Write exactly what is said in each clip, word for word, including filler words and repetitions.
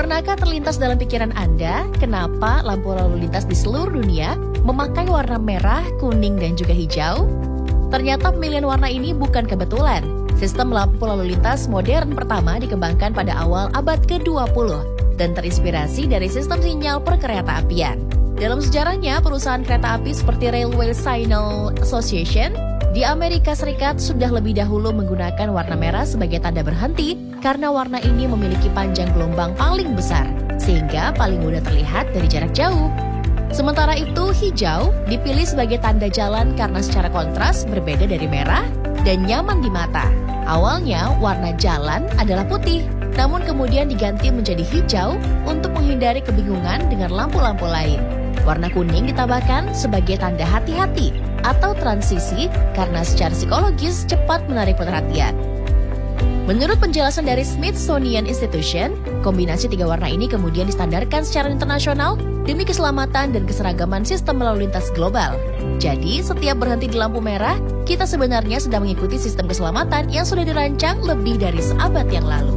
Pernahkah terlintas dalam pikiran Anda kenapa lampu lalu lintas di seluruh dunia memakai warna merah, kuning, dan juga hijau? Ternyata pemilihan warna ini bukan kebetulan. Sistem lampu lalu lintas modern pertama dikembangkan pada awal abad ke dua puluh dan terinspirasi dari sistem sinyal perkereta apian. Dalam sejarahnya, perusahaan kereta api seperti Railway Signal Association di Amerika Serikat sudah lebih dahulu menggunakan warna merah sebagai tanda berhenti karena warna ini memiliki panjang gelombang paling besar, sehingga paling mudah terlihat dari jarak jauh. Sementara itu, hijau dipilih sebagai tanda jalan karena secara kontras berbeda dari merah dan nyaman di mata. Awalnya, warna jalan adalah putih, namun kemudian diganti menjadi hijau untuk menghindari kebingungan dengan lampu-lampu lain. Warna kuning ditambahkan sebagai tanda hati-hati atau transisi karena secara psikologis cepat menarik perhatian. Menurut penjelasan dari Smithsonian Institution, kombinasi tiga warna ini kemudian distandarkan secara internasional demi keselamatan dan keseragaman sistem lalu lintas global. Jadi, setiap berhenti di lampu merah, kita sebenarnya sedang mengikuti sistem keselamatan yang sudah dirancang lebih dari seabad yang lalu.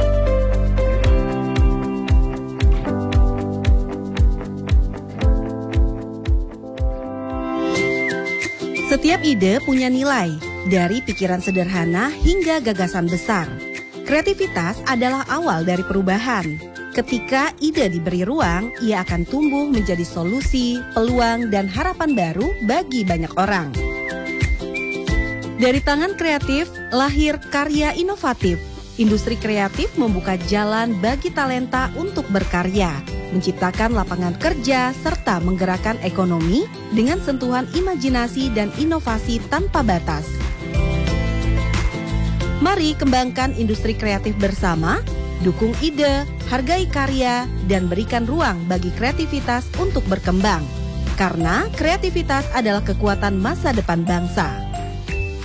Setiap ide punya nilai, dari pikiran sederhana hingga gagasan besar. Kreativitas adalah awal dari perubahan. Ketika ide diberi ruang, ia akan tumbuh menjadi solusi, peluang, dan harapan baru bagi banyak orang. Dari tangan kreatif, lahir karya inovatif. Industri kreatif membuka jalan bagi talenta untuk berkarya, menciptakan lapangan kerja, serta menggerakkan ekonomi dengan sentuhan imajinasi dan inovasi tanpa batas. Mari kembangkan industri kreatif bersama, dukung ide, hargai karya, dan berikan ruang bagi kreativitas untuk berkembang. Karena kreativitas adalah kekuatan masa depan bangsa.